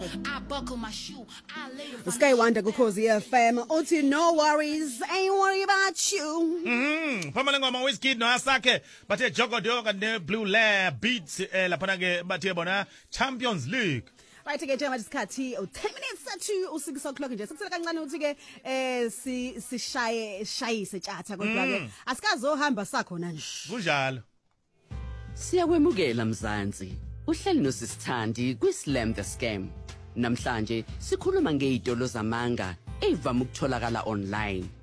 I buckle my shoe. I lay the Sky Wonder kuKhosi FM uthi no worries, ain't worry about you. Phambana ngoma Wizkid no Asake bathe Jogodoga ne Blue Lab Beats lapha ke bathe bona Champions League. Right ke njengoba isikhathi 10 minutes to 6 o'clock nje sikusela kancane ukuthi ke sishayise tjatha kodwa ke asikazohamba sakhona nje. Kunjalo. Siyakwemukela Mzansi. Uhleli nosisithandi kwiSlam the Scam. Namhlanje sikhuluma ngeidolo zamanga evama ukutholakala online.